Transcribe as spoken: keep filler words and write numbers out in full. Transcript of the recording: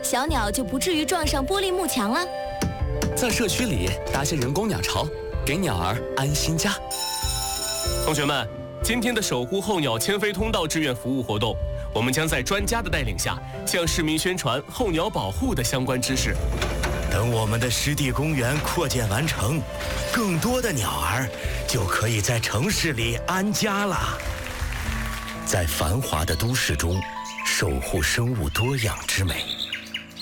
小鸟就不至于撞上玻璃幕墙了。 在社区里搭些人工鸟巢，给鸟儿安心家。 同学们，今天的守护候鸟迁飞通道志愿服务活动，我们将在专家的带领下，向市民宣传候鸟保护的相关知识。 等我们的湿地公园扩建完成，更多的鸟儿就可以在城市里安家了。在繁华的都市中，守护生物多样之美。